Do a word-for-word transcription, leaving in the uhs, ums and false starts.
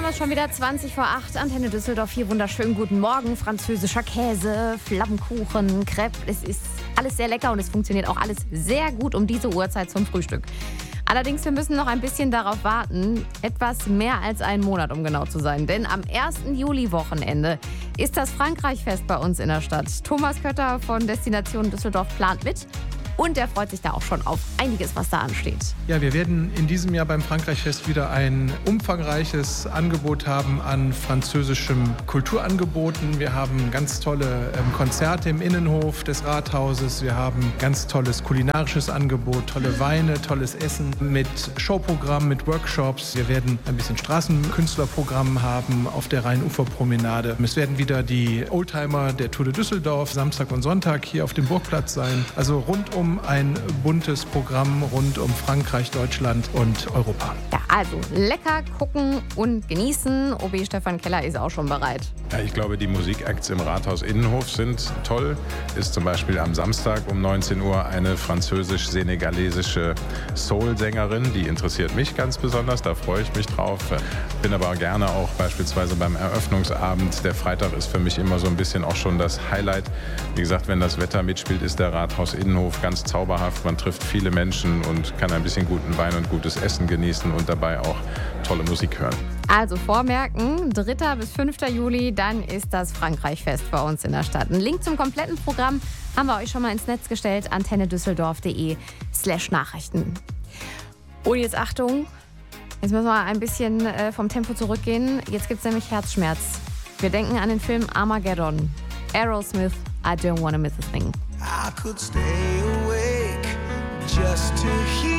haben es schon wieder zwanzig vor acht. Antenne Düsseldorf hier. Wunderschönen guten Morgen. Französischer Käse, Flammkuchen, Crepe. Es ist alles sehr lecker und es funktioniert auch alles sehr gut um diese Uhrzeit zum Frühstück. Allerdings, wir müssen noch ein bisschen darauf warten. Etwas mehr als einen Monat, um genau zu sein. Denn am ersten Juli-Wochenende ist das Frankreich-Fest bei uns in der Stadt. Thomas Kötter von Destination Düsseldorf plant mit. Und er freut sich da auch schon auf einiges, was da ansteht. Ja, wir werden in diesem Jahr beim Frankreich-Fest wieder ein umfangreiches Angebot haben an französischem Kulturangeboten. Wir haben ganz tolle ähm, Konzerte im Innenhof des Rathauses. Wir haben ganz tolles kulinarisches Angebot, tolle Weine, tolles Essen mit Showprogramm, mit Workshops. Wir werden ein bisschen Straßenkünstlerprogramm haben auf der Rheinuferpromenade. Es werden wieder die Oldtimer der Tour de Düsseldorf Samstag und Sonntag hier auf dem Burgplatz sein. Also rundum ein buntes Programm rund um Frankreich, Deutschland und Europa. Ja, also lecker gucken und genießen. O B Stefan Keller ist auch schon bereit. Ja, ich glaube, die Musikacts im Rathaus Innenhof sind toll. Ist zum Beispiel am Samstag um neunzehn Uhr eine französisch-senegalesische Soul-Sängerin. Die interessiert mich ganz besonders, da freue ich mich drauf. Bin aber gerne auch beispielsweise beim Eröffnungsabend. Der Freitag ist für mich immer so ein bisschen auch schon das Highlight. Wie gesagt, wenn das Wetter mitspielt, ist der Rathaus Innenhof ganz zauberhaft. Man trifft viele Menschen und kann ein bisschen guten Wein und gutes Essen genießen und dabei auch tolle Musik hören. Also vormerken, dritter bis fünfter Juli, dann ist das Frankreich-Fest bei uns in der Stadt. Einen Link zum kompletten Programm haben wir euch schon mal ins Netz gestellt, antennedüsseldorf.de slash Nachrichten. Und jetzt Achtung, jetzt müssen wir ein bisschen äh, vom Tempo zurückgehen. Jetzt gibt es nämlich Herzschmerz. Wir denken an den Film Armageddon. Aerosmith, I don't wanna miss a thing. I could stay awake just to hear